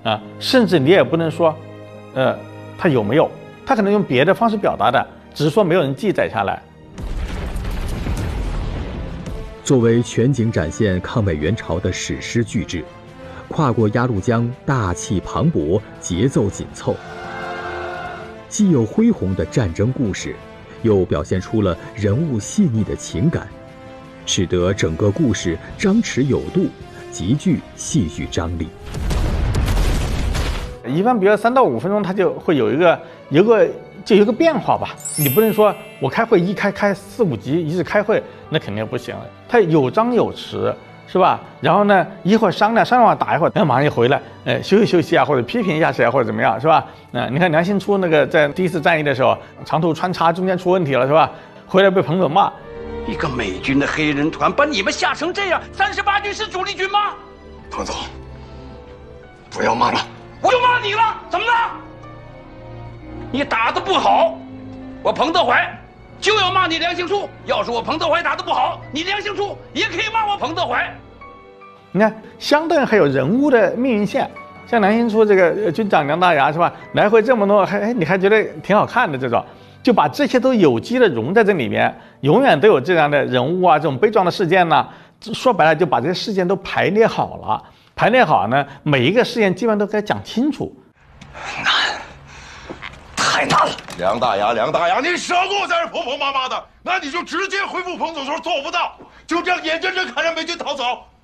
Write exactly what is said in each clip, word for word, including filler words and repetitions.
啊，甚至你也不能说，呃，他有没有，他可能用别的方式表达的，只是说没有人记载下来。 作为全景展现抗美援朝的史诗巨制，跨过鸭绿江，大气磅礴，节奏紧凑，既有恢宏的战争故事，又表现出了人物细腻的情感，使得整个故事张弛有度，极具戏剧张力。 一般比如三到五分钟，它就会有一个有个就有个变化吧。你不能说我开会一开开四五集一直开会，那肯定不行了。它有张有弛，是吧？然后呢，一会儿商量商量完打一会儿，然后马上就回来，呃，休息休息啊，或者批评一下谁啊，或者怎么样，是吧？嗯、呃，你看梁兴初那个在第一次战役的时候，长途穿插中间出问题了，是吧？回来被彭总骂， 一个美军的黑人团把你们吓成这样，三十八军是主力军吗？ 彭总，不要骂了。 我就骂你了，怎么了？你打得不好，我彭德怀就要骂你梁兴初。要是我彭德怀打得不好，你梁兴初也可以骂我彭德怀。 你看，相对还有人物的命运线，像梁兴初这个军长梁大牙，是吧？来回这么多，还哎，你还觉得挺好看的这种，就把这些都有机的融在这里面，永远都有这样的人物啊，这种悲壮的事件呢。说白了，就把这些事件都排列好了。排列好呢，每一个事件基本上都该讲清楚。 难，太难了。 梁大牙，梁大牙，你少给我在这婆婆妈妈的，那你就直接回复彭总说做不到，就这样眼睁睁看着美军逃走。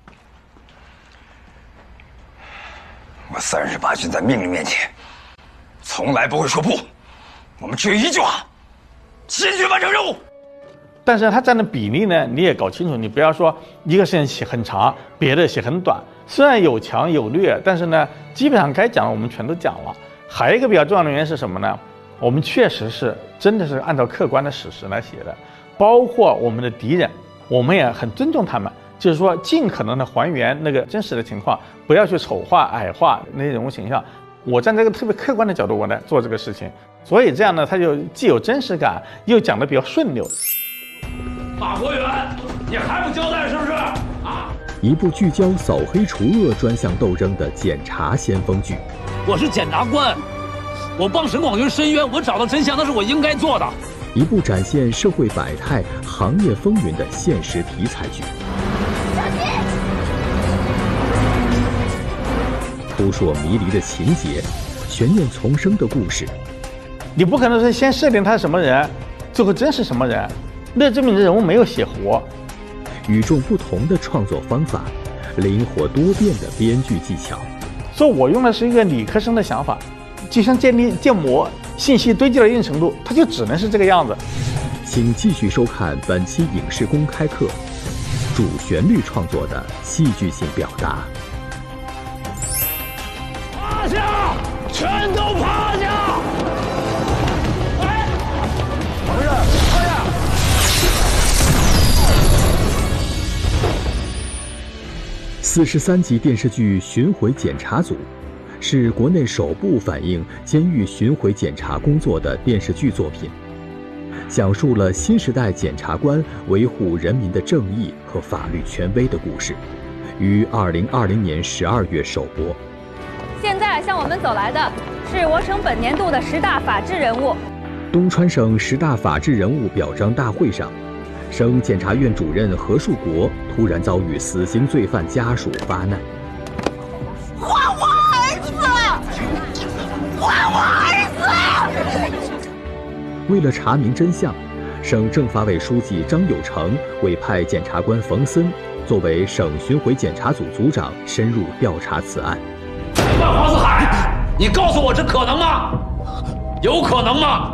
我三十八军在命令面前，从来不会说不。我们只有一句话：坚决完成任务。 但是它占的比例呢，你也搞清楚，你不要说一个事情写很长，别的写很短。虽然有强有劣，但是呢，基本上该讲的我们全都讲了。还有一个比较重要的原因是什么呢？我们确实是真的是按照客观的史实来写的，包括我们的敌人，我们也很尊重他们，就是说尽可能的还原那个真实的情况，不要去丑化矮化那些人物形象。我站在一个特别客观的角度，我来做这个事情，所以这样呢，它就既有真实感，又讲得比较顺溜。 马国元，你还不交代是不是？啊！ 一部聚焦扫黑除恶专项斗争的检察先锋剧。 我是检察官，我帮沈广军申冤，我找到真相，那是我应该做的。 一部展现社会百态、行业风云的现实题材剧。扑朔迷离的情节，悬念丛生的故事。 你不可能是先设定他是什么人，最后真是什么人。那证明这人物没有写活。 与众不同的创作方法，灵活多变的编剧技巧。 所以我用的是一个理科生的想法，就像建立建模，信息堆积到一定程度，它就只能是这个样子。 请继续收看本期影视公开课，主旋律创作的戏剧性表达。 趴下，全都趴下！哎，同志，趴下！ 四十三集电视剧《巡回检查组》是国内首部反映监狱巡回检查工作的电视剧作品，讲述了新时代检察官维护人民的正义和法律权威的故事，于二零二零年十二月首播。 现在向我们走来的是我省本年度的十大法治人物。 东川省十大法治人物表彰大会上，省检察院主任何树国突然遭遇死刑罪犯家属发难。 还我儿子！还我儿子！ 为了查明真相，省政法委书记张有成委派检察官冯森作为省巡回检查组组长，深入调查此案。 万黄四海，你告诉我这可能吗？有可能吗？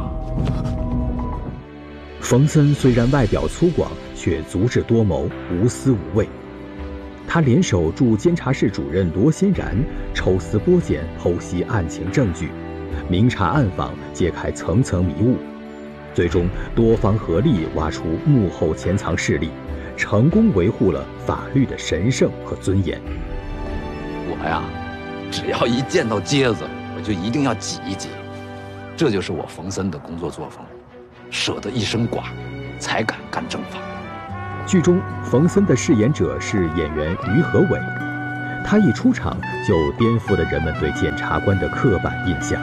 冯森虽然外表粗犷，却足智多谋，无私无畏。他联手驻监察室主任罗欣然，抽丝剥茧，剖析案情证据，明察暗访，揭开层层迷雾，最终多方合力挖出幕后潜藏势力，成功维护了法律的神圣和尊严。 我呀，只要一见到疖子，我就一定要挤一挤，这就是我冯森的工作作风，舍得一身剐，才敢干正法。 剧中，冯森的饰演者是演员于和伟， 他一出场就颠覆了人们对检察官的刻板印象。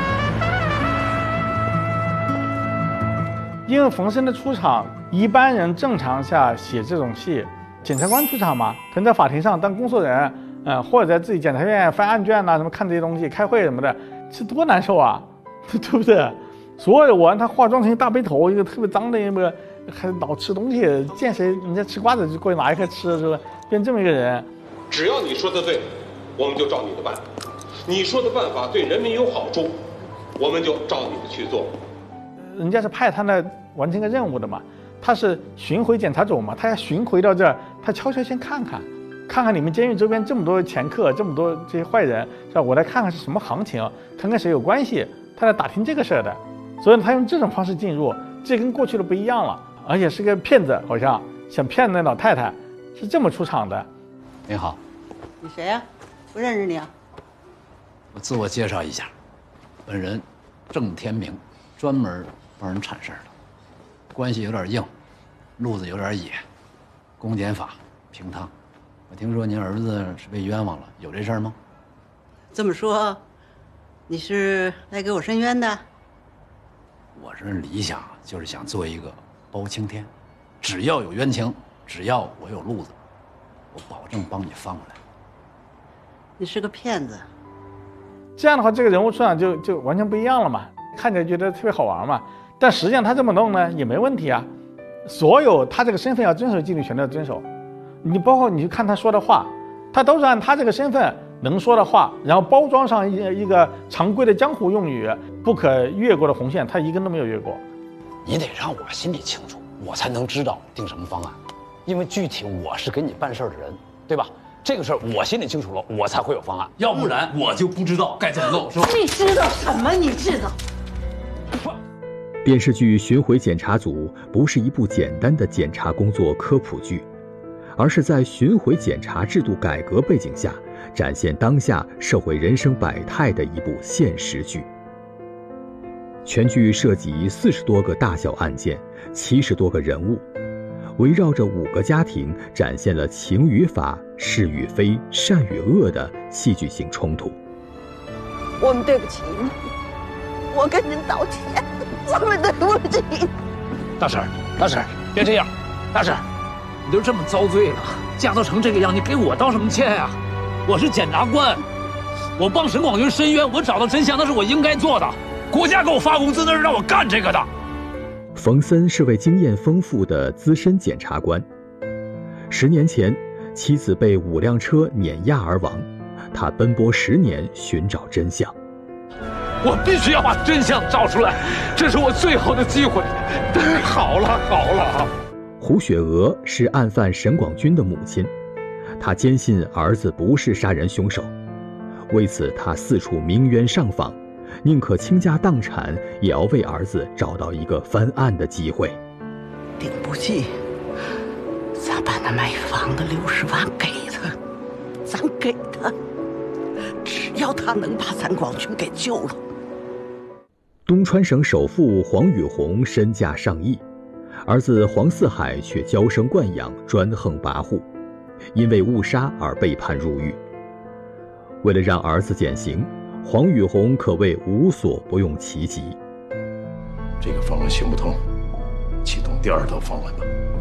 因为冯生的出场，一般人正常下写这种戏，检察官出场嘛，可能在法庭上当公诉人，呃，或者在自己检察院翻案卷呐、啊，什么看这些东西、开会什么的，这多难受啊，对不对？所有的我让他化妆成一大背头，一个特别脏的一个，还老吃东西，见谁人家吃瓜子就过去拿一颗吃，是吧？变这么一个人。 只要你说的对，我们就照你的办；你说的办法对人民有好处，我们就照你的去做。 人家是派他来完成个任务的嘛，他是巡回检察组嘛，他要巡回到这儿，他悄悄先看看，看看你们监狱周边这么多前客，这么多这些坏人，是吧？我来看看是什么行情，看看谁有关系，他来打听这个事儿的。所以他用这种方式进入，这跟过去的不一样了，而且是个骗子，好像想骗那老太太，是这么出场的。 你好， 你谁呀、啊？不认识你啊。 我自我介绍一下，本人郑天明，专门帮人铲事儿的，关系有点硬，路子有点野，公检法平汤。我听说您儿子是被冤枉了，有这事儿吗？ 这么说，你是来给我申冤的？ 我这理想就是想做一个包青天，只要有冤情，只要我有路子，我保证帮你翻过来。 你是个骗子。 这样的话，这个人物出场就就完全不一样了嘛，看起来觉得特别好玩嘛。但实际上他这么弄呢也没问题啊，所有他这个身份要遵守纪律全都要遵守。你包括你去看他说的话，他都是按他这个身份能说的话，然后包装上一一个常规的江湖用语，不可越过的红线，他一根都没有越过。 你得让我心里清楚，我才能知道定什么方案，因为具体我是给你办事的人，对吧？这个事儿我心里清楚了，我才会有方案，要不然我就不知道该怎么做，是吧？ 你知道什么？你知道？ 电视剧《巡回检察组》不是一部简单的检察工作科普剧，而是在巡回检察制度改革背景下，展现当下社会人生百态的一部现实剧。全剧涉及四十多个大小案件，七十多个人物，围绕着五个家庭，展现了情与法、是与非、善与恶的戏剧性冲突。 我们对不起你，我跟您道歉，我们对不起你。 大婶，大婶，别这样，大婶，你都这么遭罪了，嫁都成这个样，你给我道什么歉呀、啊？我是检察官，我帮沈广军申冤，我找到真相，那是我应该做的。国家给我发工资，那是让我干这个的。 冯森是位经验丰富的资深检察官。十年前，妻子被五辆车碾压而亡，他奔波十年寻找真相。 我必须要把真相找出来，这是我最后的机会。好了好了。 胡雪娥是案犯沈广军的母亲，她坚信儿子不是杀人凶手，为此她四处鸣冤上访，宁可倾家荡产，也要为儿子找到一个翻案的机会。 顶不济，咱把那卖房的六十万给他，咱给他，只要他能把咱广军给救了。 东川省首富黄宇红身价上亿，儿子黄四海却娇生惯养，专横跋扈，因为误杀而被判入狱。为了让儿子减刑，黄宇红可谓无所不用其极。 这个方案行不通，启动第二套方案吧。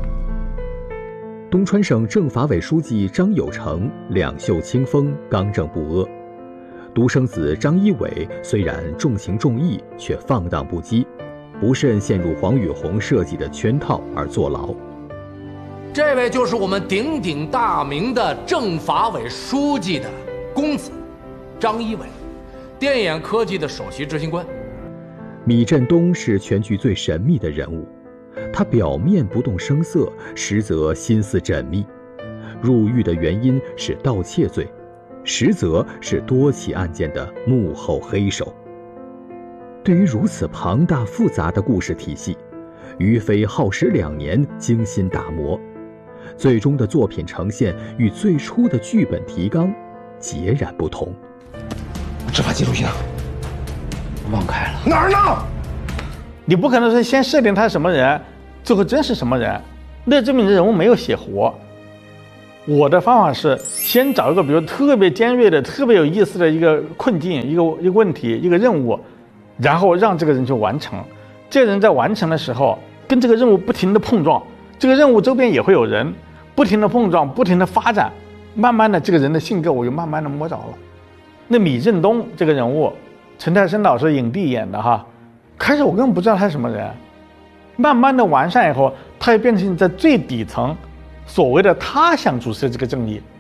东川省政法委书记张有成两袖清风，刚正不阿。独生子张一伟虽然重情重义，却放荡不羁，不慎陷入黄宇红设计的圈套而坐牢。 这位就是我们鼎鼎大名的政法委书记的公子张一伟，电眼科技的首席执行官。 米振东是全剧最神秘的人物，他表面不动声色，实则心思缜密。入狱的原因是盗窃罪，实则是多起案件的幕后黑手。对于如此庞大复杂的故事体系，于飞耗时两年精心打磨，最终的作品呈现与最初的剧本提纲截然不同。 执法记录仪呢？忘开了。 哪儿呢？ 你不可能是先设定他是什么人，最后真是什么人，那证明这人物没有写活。我的方法是先找一个比如特别尖锐的、特别有意思的一个困境、一个一个问题、一个任务，然后让这个人去完成。这个人在完成的时候，跟这个任务不停的碰撞，这个任务周边也会有人不停的碰撞、不停的发展，慢慢的这个人的性格我就慢慢的摸着了。那米振东这个人物，陈泰生老师影帝演的哈，开始我根本不知道他是什么人，慢慢的完善以后，他也变成在最底层，所谓的他想主持这个正义。